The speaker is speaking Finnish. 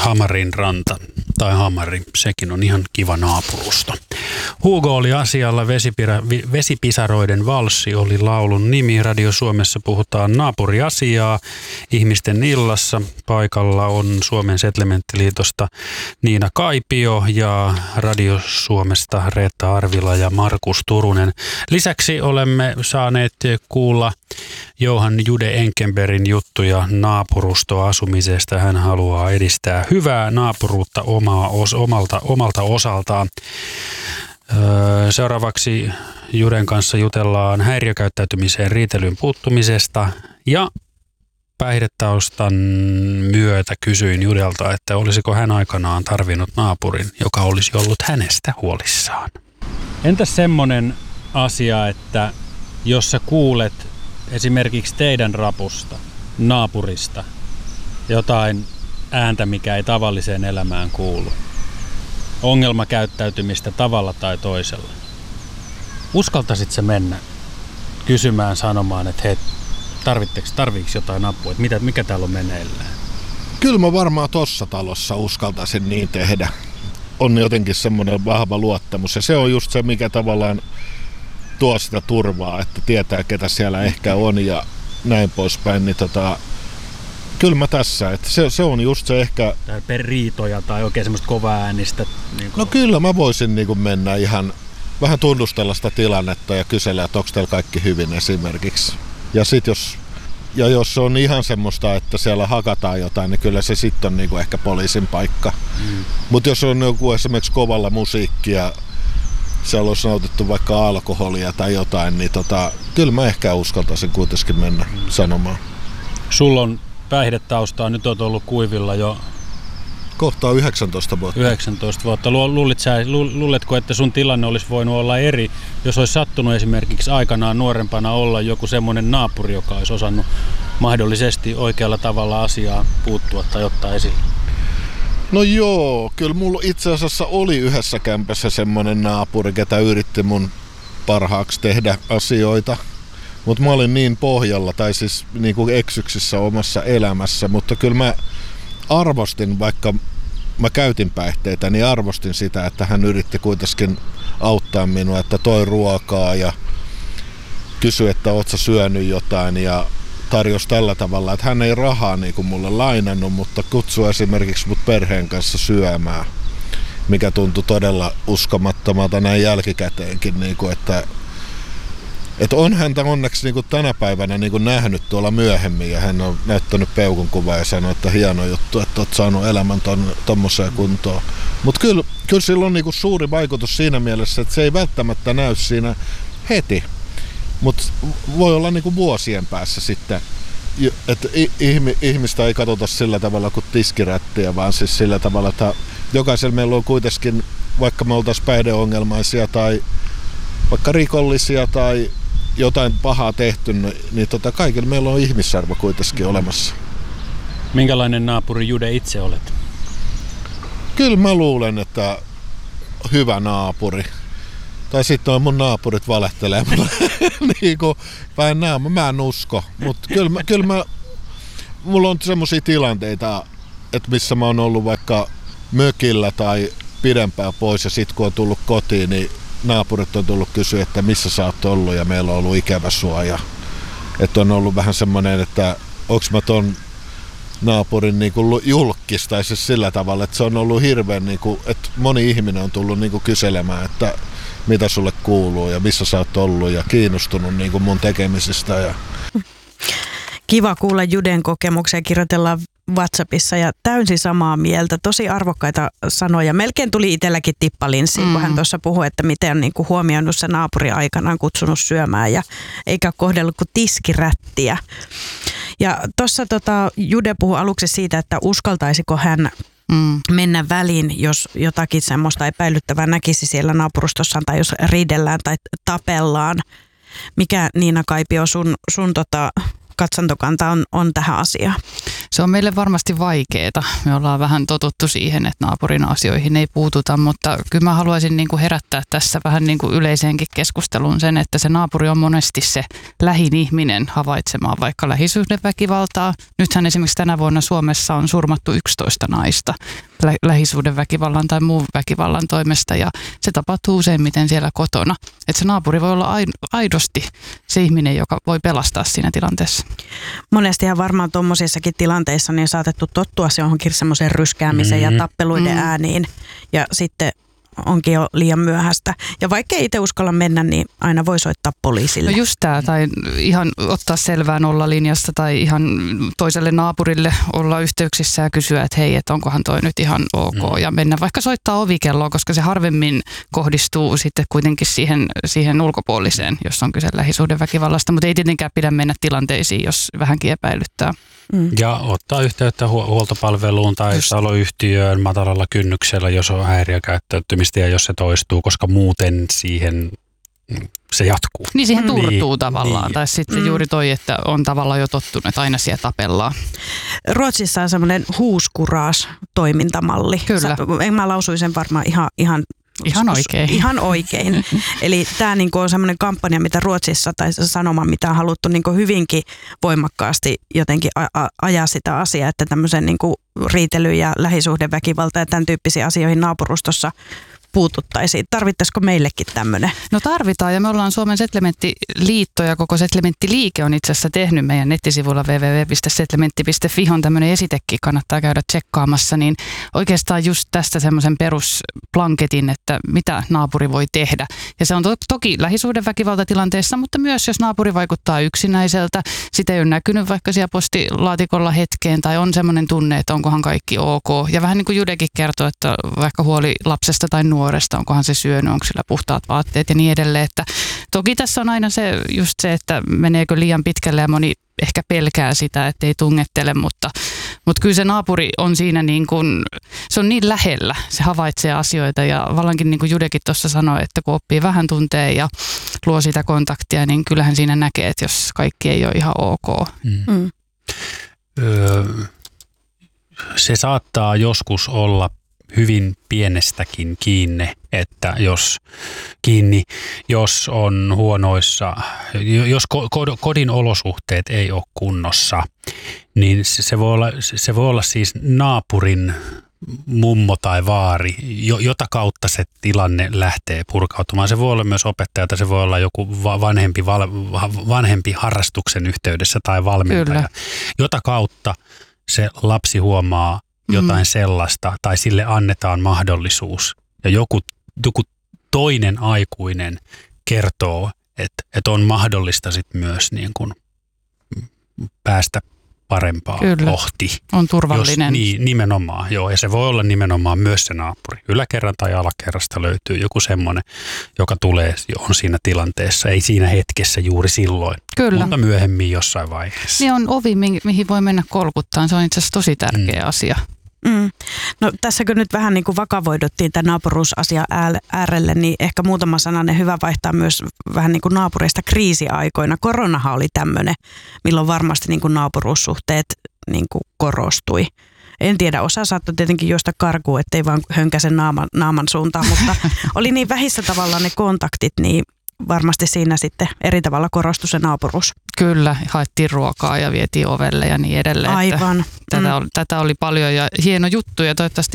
Hamarin ranta tai Hamari, sekin on ihan kiva naapurusto. Hugo oli asialla, Vesipisaroiden valssi oli laulun nimi. Radio Suomessa puhutaan naapuriasiaa ihmisten illassa. Paikalla on Suomen Setlementtiliitosta Niina Kaipio ja Radio Suomesta Reetta Arvila ja Markus Turunen. Lisäksi olemme saaneet kuulla Johan Jude Enkenbergin juttuja naapurustoasumisesta. Hän haluaa edistää hyvää naapuruutta omalta osaltaan. Seuraavaksi Juden kanssa jutellaan häiriökäyttäytymiseen riitelyn puuttumisesta ja päihdetaustan myötä kysyin Judelta, että olisiko hän aikanaan tarvinnut naapurin, joka olisi ollut hänestä huolissaan. Entäs semmoinen asia, että jos sä kuulet esimerkiksi teidän rapusta, naapurista, jotain ääntä, mikä ei tavalliseen elämään kuulu, ongelmakäyttäytymistä tavalla tai toisella, uskaltaisit sä mennä kysymään, sanomaan, että hei, tarviiko jotain apua, että mikä täällä on meneillään? Kyllä mä varmaan tossa talossa uskaltaisin niin tehdä. On jotenkin semmoinen vahva luottamus ja se on just se, mikä tavallaan tuo sitä turvaa, että tietää, ketä siellä ehkä on ja näin poispäin. Niin kyllä mä tässä, että se on just se ehkä... Tai riitoja tai oikein semmoista kovaa äänistä. Niin no kyllä mä voisin niin mennä ihan vähän tunnustella sitä tilannetta ja kysellä, että onko teillä kaikki hyvin esimerkiksi. Ja sit jos on ihan semmoista, että siellä hakataan jotain, niin kyllä se sitten on niin ehkä poliisin paikka. Mutta jos on joku esimerkiksi kovalla musiikkia, siellä olisi nautittu vaikka alkoholia tai jotain, niin kyllä mä ehkä uskaltaisin kuitenkin mennä sanomaan. Sulla on päihdetaustaa, nyt olet ollut kuivilla jo... Kohta 19 vuotta. 19 vuotta. Luuletko, että sun tilanne olisi voinut olla eri, jos olisi sattunut esimerkiksi aikanaan nuorempana olla joku semmoinen naapuri, joka olisi osannut mahdollisesti oikealla tavalla asiaa puuttua tai ottaa esille? No joo, kyllä mulla itse asiassa oli yhdessä kämpässä semmoinen naapuri, ketä yritti mun parhaaksi tehdä asioita. Mutta mä olin niin pohjalla, tai siis niin kuin eksyksissä omassa elämässä, mutta kyllä mä arvostin, vaikka mä käytin päihteitä, niin arvostin sitä, että hän yritti kuitenkin auttaa minua, että toi ruokaa ja kysyi, että oot sä syönyt jotain ja tarjosi tällä tavalla, että hän ei rahaa niin kuin mulle lainannut, mutta kutsui esimerkiksi mut perheen kanssa syömään, mikä tuntui todella uskomattomalta näin jälkikäteenkin, niin kuin, että on häntä onneksi niin kuin tänä päivänä niin kuin nähnyt tuolla myöhemmin ja hän on näyttänyt peukun kuvaa ja sanoi, että hieno juttu, että olet saanut elämän tommoseen kuntoon. Mutta kyllä sillä on niin kuin suuri vaikutus siinä mielessä, että se ei välttämättä näy siinä heti, mutta voi olla niin kuin vuosien päässä sitten, että ihmistä ei katsota sillä tavalla kuin tiskirättiä, vaan siis sillä tavalla, että jokaisella meillä on kuitenkin, vaikka me oltaisiin päihdeongelmaisia tai vaikka rikollisia tai jotain pahaa tehty, niin kaikilla meillä on ihmisarvo kuitenkin olemassa. Minkälainen naapuri Jude itse olet? Kyllä mä luulen, että hyvä naapuri. Tai sitten on mun naapurit valehtelee mulle niin kuin päin naama. Mä en usko, mutta kyllä mulla on semmosia tilanteita, että missä mä oon ollut vaikka mökillä tai pidempään pois ja sit kun on tullut kotiin, niin naapurit on tullut kysyä, että missä sä oot ollut ja meillä on ollut ikävä sua. Ja, että on ollut vähän semmoinen, että onks mä ton naapurin niin kuin julkis tai siis sillä tavalla, että se on ollut hirveän, niin kuin, että moni ihminen on tullut niin kuin kyselemään, että mitä sulle kuuluu ja missä sä oot ollut ja kiinnostunut niin kuin mun tekemisistä. Ja... Kiva kuulla Juden kokemuksia, kirjoitellaan WhatsAppissa ja täysin samaa mieltä. Tosi arvokkaita sanoja. Melkein tuli itselläkin tippalinssiin, kun hän tuossa puhui, että miten on niinku huomioinut se naapuri aikanaan kutsunut syömään ja eikä kohdellut kuin tiskirättiä. Ja tuossa Jude puhui aluksi siitä, että uskaltaisiko hän mennä väliin, jos jotakin semmoista epäilyttävää näkisi siellä naapurustossaan tai jos riidellään tai tapellaan. Mikä Niina Kaipio sun katsantokanta on tähän asiaan? Se on meille varmasti vaikeaa. Me ollaan vähän totuttu siihen, että naapurin asioihin ei puututa, mutta kyllä mä haluaisin niin kuin herättää tässä vähän niin kuin yleiseenkin keskusteluun sen, että se naapuri on monesti se lähin ihminen havaitsemaan vaikka lähisuhdeväkivaltaa. Nythän esimerkiksi tänä vuonna Suomessa on surmattu 11 naista lähisuhdeväkivallan tai muun väkivallan toimesta ja se tapahtuu useimmiten siellä kotona. Että se naapuri voi olla aidosti se ihminen, joka voi pelastaa siinä tilanteessa. Monestihan varmaan tuommoisissakin tilanteissa niin on saatettu tottua se johonkin semmoiseen ryskäämiseen ja tappeluiden ääniin ja sitten onkin jo liian myöhäistä. Ja vaikka ei itse uskalla mennä, niin aina voi soittaa poliisille. No just tämä, tai ihan ottaa selvää nollalinjasta tai ihan toiselle naapurille olla yhteyksissä ja kysyä, että hei, että onkohan toi nyt ihan ok. Ja mennä vaikka soittaa ovikelloa, koska se harvemmin kohdistuu sitten kuitenkin siihen ulkopuoliseen, jos on kyse lähisuhdeväkivallasta. Mutta ei tietenkään pidä mennä tilanteisiin, jos vähänkin epäilyttää. Ja ottaa yhteyttä huoltopalveluun tai taloyhtiöön matalalla kynnyksellä, jos on häiriökäyttäytymistä ja jos se toistuu, koska muuten siihen se jatkuu. Niin siihen turtuu tavallaan. Niin. Tai sitten juuri toi, että on tavallaan jo tottunut, että aina siellä tapellaan. Ruotsissa on semmoinen huuskuraas-toimintamalli. Kyllä. Mä lausuin sen varmaan ihan oikein. Ihan oikein. Eli tämä niinku on semmoinen kampanja, mitä Ruotsissa tai sanoma, mitä on haluttu niinku hyvinkin voimakkaasti jotenkin ajaa sitä asiaa, että tämmöisen niinku riitely ja lähisuhdeväkivalta ja tämän tyyppisiin asioihin naapurustossa puututtaisiin. Tarvittaisiko meillekin tämmöinen? No tarvitaan ja me ollaan Suomen Setlementtiliitto ja koko Setlementtiliike on itse asiassa tehnyt meidän nettisivuilla www.setlementti.fi on tämmöinen esitekin, kannattaa käydä tsekkaamassa, niin oikeastaan just tästä semmoisen perusplanketin, että mitä naapuri voi tehdä. Ja se on toki lähisuhdeväkivaltatilanteessa, mutta myös jos naapuri vaikuttaa yksinäiseltä, sitä ei ole näkynyt vaikka siellä postilaatikolla hetkeen tai on semmoinen tunne, että onkohan kaikki ok. Ja vähän niin kuin Judekin kertoo, että vaikka huoli lapsesta tai nuoresta, onkohan se syönyt, onko sillä puhtaat vaatteet ja niin edelleen. Että toki tässä on aina just se, että meneekö liian pitkälle ja moni ehkä pelkää sitä, ettei tungettele, mutta kyllä se naapuri on siinä niin kuin, se on niin lähellä, se havaitsee asioita ja vallankin niin kuin Judekin tuossa sanoi, että kun oppii vähän tuntee ja luo sitä kontaktia, niin kyllähän siinä näkee, että jos kaikki ei ole ihan ok. Se saattaa joskus olla hyvin pienestäkin kiinni, että jos on huonoissa, jos kodin olosuhteet ei ole kunnossa, niin se voi olla siis naapurin mummo tai vaari, jota kautta se tilanne lähtee purkautumaan. Se voi olla myös opettaja, se voi olla joku vanhempi harrastuksen yhteydessä tai valmentaja, Kyllä. jota kautta se lapsi huomaa jotain sellaista tai sille annetaan mahdollisuus ja joku toinen aikuinen kertoo, että on mahdollista sit myös niin kuin päästä parempaa kohti. On turvallinen. Nimenomaan, joo. Ja se voi olla nimenomaan myös se naapuri. Yläkerran tai alakerrasta löytyy joku semmoinen, joka tulee, on siinä tilanteessa. Ei siinä hetkessä juuri silloin, Kyllä. mutta myöhemmin jossain vaiheessa. Niin on ovi, mihin voi mennä kolkuttaan. Se on itse asiassa tosi tärkeä asia. No tässäkö nyt vähän niin kuin vakavoiduttiin tämän naapuruusasian äärelle, niin ehkä muutama sananen hyvä vaihtaa myös vähän niin kuin naapureista kriisiaikoina. Koronahan oli tämmöinen, milloin varmasti niin kuin naapuruussuhteet niin kuin korostui. En tiedä, osa saattoi tietenkin juosta karkuun, ettei vaan hönkäse naaman suuntaan, mutta oli niin vähissä tavallaan ne kontaktit, niin varmasti siinä sitten eri tavalla korostui se naapuruus. Kyllä, haettiin ruokaa ja vietiin ovelle ja niin edelleen. Aivan. Tätä oli paljon ja hieno juttu ja toivottavasti